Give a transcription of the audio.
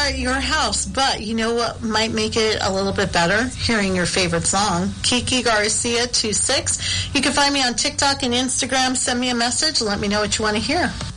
at your house. But you know what might make it a little bit better? Hearing your favorite song. Kiki Garcia 26. You can find me on TikTok and Instagram. Send me a message. Let me know what you want to hear.